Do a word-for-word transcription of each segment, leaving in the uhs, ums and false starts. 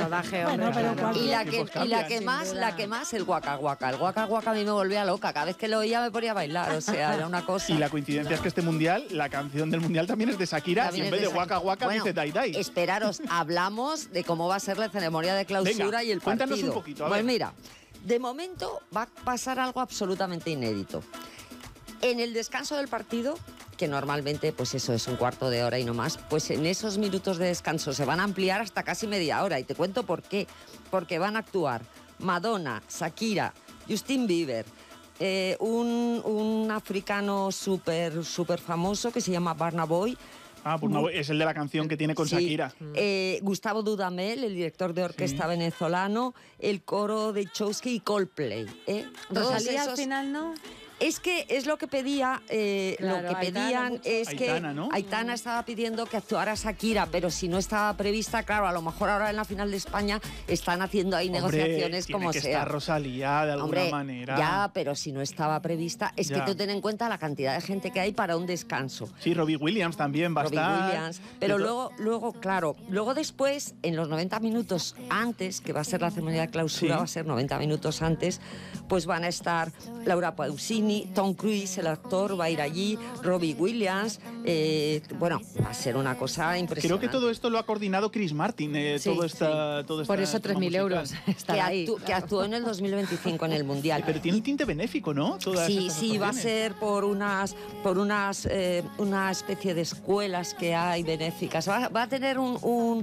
rodaje, Bueno, hombre, pero claro. cualquier- Y la que, Tiempos y la cambian, que sin más, duda. la que más, el guaca guaca. El guaca guaca a mí me volvía loca. Cada vez que lo oía me ponía a bailar. O sea, era una cosa. Y la coincidencia es que este mundial, la canción del mundial también es de Shakira, También y en es vez de de guaca guaca Bueno, dice dai dai. Esperaros, hablamos de cómo va a ser la ceremonia de clausura Venga, y el cuéntanos partido. un poquito, a Pues ver. mira, de momento va a pasar algo absolutamente inédito. En el descanso del partido, que normalmente pues eso es un cuarto de hora y no más, pues en esos minutos de descanso se van a ampliar hasta casi media hora. Y te cuento por qué. Porque van a actuar Madonna, Shakira, Justin Bieber, eh, un, un africano súper súper famoso que se llama Burna Boy. Ah, pues no, es el de la canción que tiene con Sí. Shakira. Eh, Gustavo Dudamel, el director de orquesta Sí. venezolano, el coro de Chowsky y Coldplay. ¿eh? Todos Rosalía al esos- final, ¿no? Es que es lo que pedía, eh, Claro, lo que Aitana pedían mucho. es Aitana, que ¿no? Aitana estaba pidiendo que actuara Shakira, pero si no estaba prevista, claro, a lo mejor ahora en la final de España están haciendo ahí Hombre, negociaciones tiene como que sea. estar Rosalía de alguna Hombre, manera. ya, pero si no estaba prevista, es Ya. que tú ten en cuenta la cantidad de gente que hay para un descanso. Sí, Robbie Williams también va a Robbie estar. Williams. Pero De to- luego, luego, claro, luego después, en los noventa minutos antes, que va a ser la ceremonia de clausura, Sí. va a ser noventa minutos antes, pues van a estar Laura Pausini, Tom Cruise, el actor, va a ir allí, Robbie Williams, eh, bueno, va a ser una cosa impresionante. Creo que todo esto lo ha coordinado Chris Martin, eh, Sí, todo esta, todo Por esta eso tres mil tema euros musical. que, estar ahí. actu- que actuó en el dos mil veinticinco en el Mundial. Pero tiene un tinte benéfico, ¿no? Todas Sí, estas sí, va a actuaciones. ser por unas, por unas, eh, una especie de escuelas que hay benéficas. Va, va a tener un, un,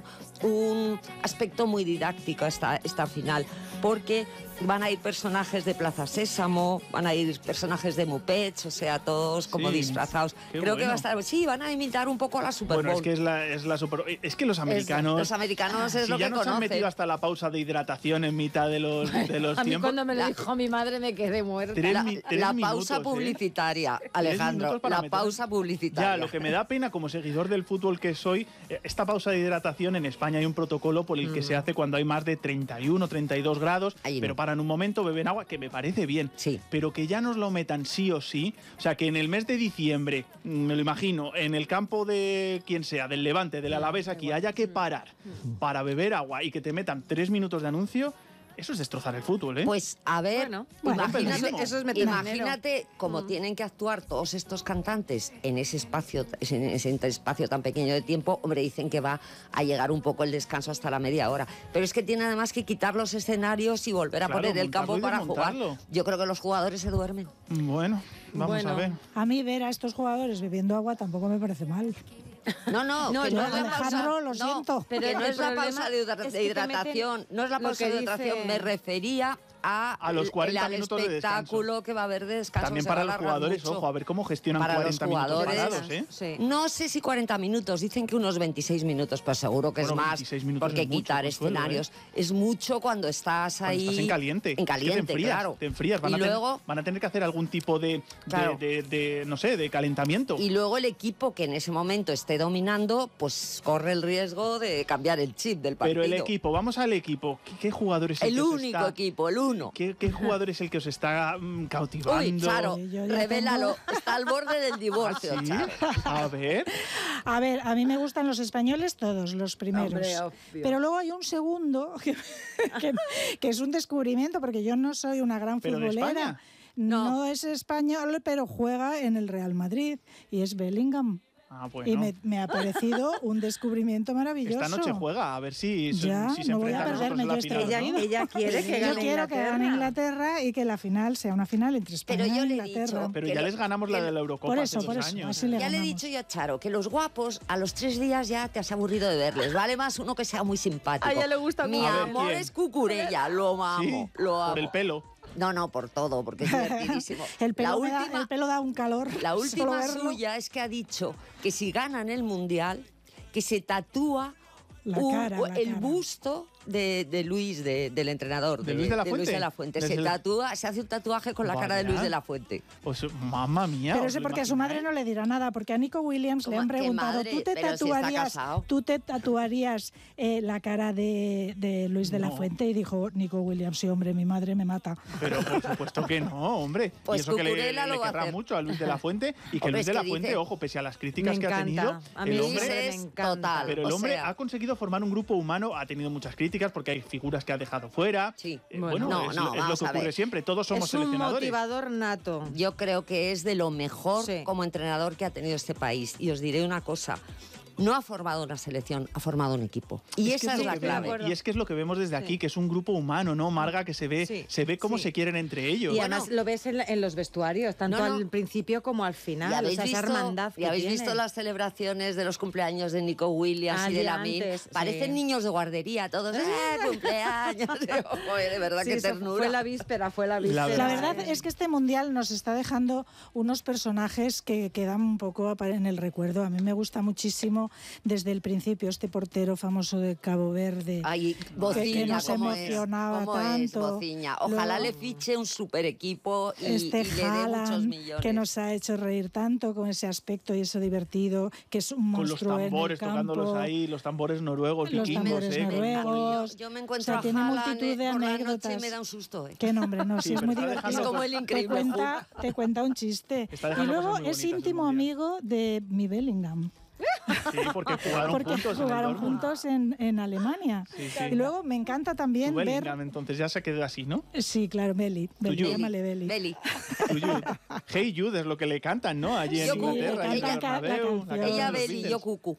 un aspecto muy didáctico esta, esta final, porque van a ir personajes de Plaza Sésamo, van a ir personajes de Muppets, o sea, todos como Sí, disfrazados. qué Creo que bueno. va a estar, sí, van a imitar un poco a la Super Bowl. Bueno, es que es la, es la super... Es que los americanos... los americanos es si lo ya que nos han conocen. metido hasta la pausa de hidratación en mitad de los, de los A mí tiempos... cuando me lo La- dijo mi madre me quedé muerta. Tres La, mi- tres la minutos, pausa ¿eh? publicitaria, Alejandro, minutos para la meter- pausa publicitaria. Ya, lo que me da pena como seguidor del fútbol que soy, eh, esta pausa de hidratación en España hay un protocolo por el que se hace cuando hay más de treinta y uno, treinta y dos grados, Ahí no. pero paran un momento, beben agua, que me parece bien. Sí. Pero que ya nos lo metan sí o sí, o sea, que en el mes de diciembre, mm, me lo imagino, en el campo de quien sea, del Levante, del Alavés, aquí haya que parar para beber agua y que te metan tres minutos de anuncio, eso es destrozar el fútbol, ¿eh? Pues a ver, Bueno, bueno, imagínate, eso- eso es meter imagínate cómo tienen que actuar todos estos cantantes en ese espacio, en ese espacio tan pequeño de tiempo. Hombre, dicen que va a llegar un poco el descanso hasta la media hora, pero es que tiene además que quitar los escenarios y volver a Claro, poner el campo montarlo y para jugar. desmontarlo. Yo creo que los jugadores se duermen. Bueno, vamos Bueno. a ver. A mí ver a estos jugadores bebiendo agua tampoco me parece mal. No, no, No, que yo, no es la Alejandro, pausa, lo no, siento. pero Pero no el es la problema pausa de, hidra- es que de te hidratación, meten no es la lo pausa que de hidratación, dice- me refería a, A los cuarenta el, minutos de espectáculo que va a haber de descanso. También se para va a los alargar jugadores, mucho. ojo, a ver cómo gestionan Para los cuarenta minutos jugadores, parados, ¿eh? Sí. No sé si cuarenta minutos, dicen que unos veintiséis minutos, pero seguro que Bueno, es más, veintiséis minutos porque es mucho, quitar Consuelo, escenarios es mucho cuando estás Cuando ahí... estás en caliente. En Es que caliente, te enfrías, claro. te enfrías. Van, y a tener, luego... van a tener que hacer algún tipo de, de- Claro. de, de, no sé, de calentamiento. Y luego el equipo que en ese momento esté dominando, pues corre el riesgo de cambiar el chip del partido. Pero el equipo, vamos al equipo. ¿Qué, qué jugador es el, El que os único está- equipo, el uno. ¿Qué, qué jugador es el que os está mm, cautivando? Uy, Charo, Sí, yo ya revélalo. tengo- Está al borde del ¿Ah, divorcio, sí? Charo. A ver. A ver, a mí me gustan los españoles todos, los primeros. Hombre, obvio. Pero luego hay un segundo que, que- que es un descubrimiento, porque yo no soy una gran ¿Pero de futbolera. España? No. No. es español, pero juega en el Real Madrid y es Bellingham. Ah, bueno. Y me, me ha parecido un descubrimiento maravilloso. Esta noche juega, a ver si, si- Ya, si se no voy enfrenta a a nosotros perderme en la yo este final, Ella, ¿no? ella quiere que Yo gane quiero que gane Inglaterra y que la final sea una final entre España Pero yo e le he Inglaterra. dicho Pero que ya le- les ganamos la que- de la Eurocopa Por hace eso, por dos eso, años. así le Ya le he ganamos. dicho yo a Charo que los guapos a los tres días ya te has aburrido de verles. Vale más uno que sea muy simpático. A ella le gusta Mi A ver, amor ¿quién? es Cucurella, lo amo, Sí, lo amo. por el pelo. No, no, por todo, porque es divertidísimo. el, pelo la me da, última, el pelo da un calor. la solo última verlo. suya es que ha dicho que si ganan el Mundial, que se tatúa La un- cara, la el cara. busto de, de Luis, de- del entrenador. ¿De Luis de la Fuente? de la Fuente. Se, Desde el- tatúa, se hace un tatuaje con la cara de Vaya. Luis de la Fuente. Pues, mamma mía. Pero ¿os sé lo porque a su madre no imagináis? le dirá nada, porque a Nico Williams le ¿Cómo? han ¿Qué preguntado, madre? ¿tú te Pero si está tatuarías, casado. ¿tú te tatuarías eh, la cara de, de Luis de la No. Fuente? Y dijo Nico Williams, sí, hombre, mi madre me mata. Pero por supuesto que no, hombre. Pues y eso que le, Cucurella le lo va a querrá hacer. mucho a Luis de la Fuente y que Hombre, Luis es de que la Fuente, dice- ojo, pese a las críticas Me que ha encanta. tenido, A mí el Luis hombre, me es encanta. total. pero el o hombre sea, ha conseguido formar un grupo humano, ha tenido muchas críticas, críticas porque hay figuras que ha dejado fuera. Sí. Eh, Bueno, bueno, no, es, no, es lo vamos que a ocurre ver. siempre. Todos somos Es un seleccionadores. motivador nato. Yo creo que es de lo mejor Sí. como entrenador que ha tenido este país. Y os diré una cosa. No ha formado una selección, ha formado un equipo. Y Es que esa es lo la que clave. vemos, y es que es lo que vemos desde aquí, que es un grupo humano, ¿no, Marga? Que se ve, Sí, se ve cómo sí. se quieren entre ellos. Y además lo ves en, la- en los vestuarios, tanto No, no. al principio como al ¿Y final. O habéis, sea, esa visto, hermandad y que habéis tienen. visto las celebraciones de los cumpleaños de Nico Williams Ah, y de de Lamine? antes, Parecen sí. niños de guardería, todos, ¡eh, cumpleaños! Joder, de verdad, Sí, qué eso ternura. fue la víspera, fue la víspera. La verdad Sí. es que este mundial nos está dejando unos personajes que quedan un poco en el recuerdo. A mí me gusta muchísimo desde el principio este portero famoso de Cabo Verde. Ay, que- que Bociña, nos ¿cómo emocionaba es? ¿Cómo es, tanto. Bociña? Ojalá Luego, le fiche un super equipo y, este y le dé muchos Haaland, millones. que nos ha hecho reír tanto con ese aspecto y eso divertido, que es un Con los monstruo tambores, en el campo. tocándolos ahí, los tambores noruegos, Los vikingos, tambores ¿eh? Con- noruegos. Yo, yo me encuentro O sea, a tiene Haaland, multitud eh, de por la anécdotas. noche y me da un susto. ¿eh? Qué nombre, no, sí, Sí, es pero muy está divertido. dejando Es como el Te increíble cuenta, te cuenta un chiste. Está Y dejando luego cosas muy es bonitas el íntimo Mundial. amigo de mi Bellingham. Sí, porque jugaron Porque juntos jugaron en el Dortmund. juntos en, en Alemania. Sí, sí. Y luego me encanta Tu también ver... Bellingham, entonces ya se quedó así, ¿no? Sí, claro, Belly. Belly, Jude. llámale Belly. Beli. Tu Jude. Hey Jude es lo que le cantan, ¿no? Allí en Yo Inglaterra. le en el cantan ca- la Bernabéu, canción. canción Ella de los Beli, Beatles. yo Cucu.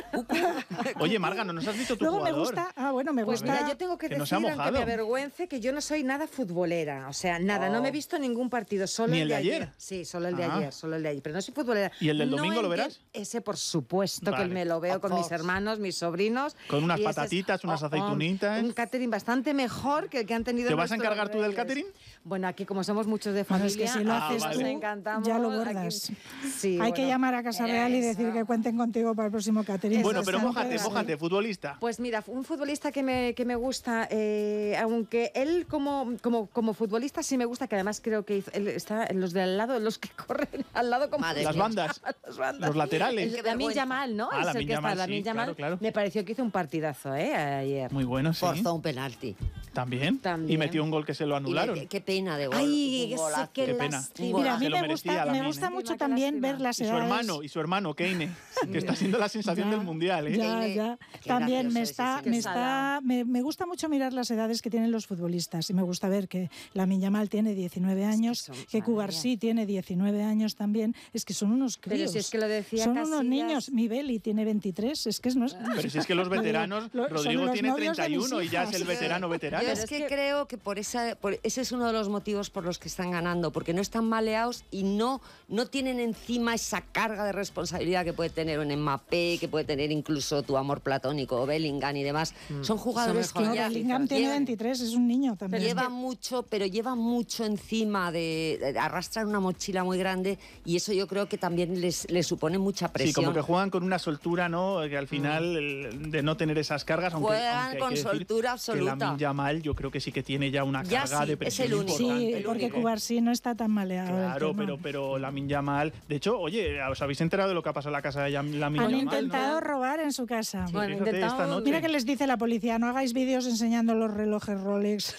Oye, Marga, ¿no nos has dicho tu Luego me jugador? gusta... Ah, bueno, me Pues gusta... mira, yo tengo que, que nos ha decir, aunque mojado. me avergüence, que yo no soy nada futbolera. O sea, nada, no me he visto ningún partido, solo ¿Ni el el de de ayer. ayer? Sí, solo el de Ah. ayer, solo el de ayer. Pero no soy futbolera. ¿Y el del No domingo lo entiendo- verás? Ese, por supuesto, Vale. que me lo veo Of con mis course. hermanos, mis sobrinos. Con unas y ese es- patatitas, unas oh, oh, aceitunitas. Un catering bastante mejor que el que han tenido ¿Te vas a nuestros encargar tú del reyes. catering? Bueno, aquí como somos muchos de Bueno, familia, es que si lo Ah, haces vale. nos tú, encantamos. ya lo aquí- guardas. Sí, Hay que bueno. llamar a Casa Real y decir Eso. que cuenten contigo para el próximo catering. Bueno, Eso pero se lo mójate, puedes mójate, futbolista. Pues mira, un futbolista que me, que me gusta, eh, aunque él como, como, como futbolista sí me gusta, que además creo que hizo- él está en los de al lado, los que corren al lado como Madre Las mía. bandas, las bandas. los laterales. El Qué Lamine vergüenza. Yamal, ¿no? Ah, es el Lamine que está, Yamal, Lamine sí, Yamal. claro, claro. Me pareció que hizo un partidazo, ¿eh? Ayer. Muy bueno, sí. Forzó un penalti. ¿También? También. Y metió un gol que se lo Y anularon. le- qué pena de gol. Ay, un ese golazo. qué Qué pena. lástima. Mira, a Se mí lo me merecía gusta, me Lamine, gusta ¿eh? mucho Qué también lástima. ver las Y su edades... hermano, y su hermano, Keine, que está siendo la sensación Ya, del Mundial, ¿eh? Ya, Keine, ya. qué También me gracioso está, ese, sí, me qué está, salado. me, me gusta mucho mirar las edades que tienen los futbolistas y me gusta ver que Lamine Yamal tiene diecinueve años, son- que madre Cubarsí mía. tiene diecinueve años también. Es que son unos Pero críos. si es que lo decía son unos Casillas. niños. Mi Beli tiene veintitrés. Es que es no es- Pero si es que los veteranos, Lo- son Rodrigo los tiene novios de treinta y mis uno y ya es hijas. el veterano veterano. Yo es que, creo que por, esa, por ese es uno de los motivos por los que están ganando, porque no están maleados y no, no tienen encima esa carga de responsabilidad que puede tener un Mbappé, que puede tener incluso tu amor platónico, o Bellingham y demás. Son jugadores Son No, que ya Bellingham tiene llevan- veintitrés, es un niño también. lleva mucho, pero lleva mucho encima de, de arrastrar una mochila muy grande y eso yo creo que también les, les supone mucha Sí, presión. como que juegan con una soltura, ¿no? Que al final, el- de no tener esas cargas, aunque, Juegan aunque hay con que decir soltura que absoluta. Lamine Yamal, yo creo que sí que tiene ya una Ya carga sí, de es presión el único. Sí, importante. el porque único. Cubarsí no está tan maleado. del Claro, tema. pero, pero Lamine Yamal... De hecho, oye, ¿os habéis enterado de lo que ha pasado en la casa de Yam- Lamine Han Yamal? intentado ¿no? robar en su casa. Sí, Bueno, fíjate, intentado- esta noche. Mira que les dice la policía, no hagáis vídeos enseñando los relojes Rolex.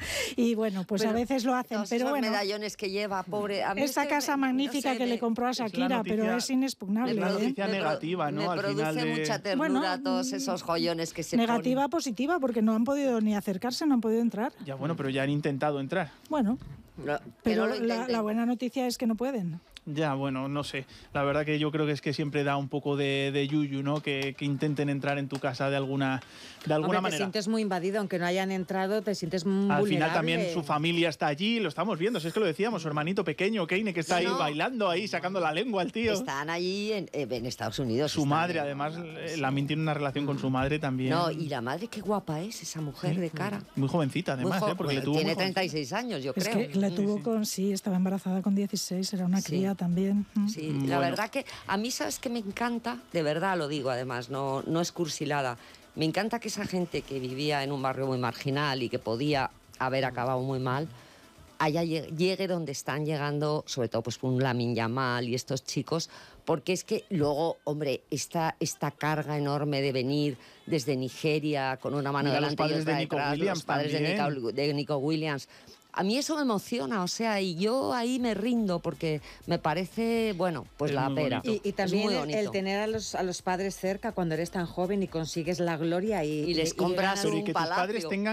Y bueno, pues a Pero veces lo hacen, Todos pero esos bueno. medallones que lleva, pobre. A mí es Esta que casa me- magnífica no sé, que me- le compró a es la Shakira, pero noticia- es inexpugnable. me ¿eh? produ- noticia me pro- negativa, ¿no? Me Al produce final de- mucha ternura Bueno, todos esos joyones que se Negativa ponen. positiva, porque no han podido ni acercarse, no han podido entrar. Ya, bueno, pero ya han intentado entrar. Bueno, No, que pero no lo la, intenten. la buena noticia es que no pueden. Ya, bueno, no sé. La verdad que yo creo que es que siempre da un poco de, de yuyu, ¿no? Que, que intenten entrar en tu casa de alguna, de alguna Hombre, te manera. sientes muy invadido, aunque no hayan entrado, te sientes muy Al vulnerable. final también su familia está allí, lo estamos viendo, si es que lo decíamos, su hermanito pequeño, Keine, que está No, ahí no. bailando, ahí sacando la lengua al tío. Están allí en, eh, en Estados Unidos. Su están madre, en- además, eh, Lamine tiene una relación con su madre también. No, y la madre qué guapa es, esa mujer de cara. Muy jovencita, Muy además, jo- ¿eh? Porque le bueno, tuvo tiene muy joven- treinta y seis años, yo Es creo. que la tuvo con, sí, estaba embarazada con dieciséis, era una Sí. cría también. Mm. Sí, Mm, la bueno. verdad que a mí, ¿sabes que me encanta? De verdad lo digo, además, no, no es cursilada. Me encanta que esa gente que vivía en un barrio muy marginal y que podía haber acabado muy mal, haya, lle- llegue donde están llegando, sobre todo pues un Lamine Yamal y estos chicos, porque es que luego, hombre, esta, esta carga enorme de venir desde Nigeria con una mano Mira, los delante y padres de otra Nico detrás, Williams los padres de también. Nico, de Nico Williams, a mí eso me emociona, o sea, y yo ahí me rindo porque me parece, bueno, pues Es la muy pera. bonito. Y, y también muy el, bonito. el tener a los, a los padres cerca cuando eres tan joven y consigues la gloria y, Y les y compras ganas Pero y un que tus palacio. padres tengan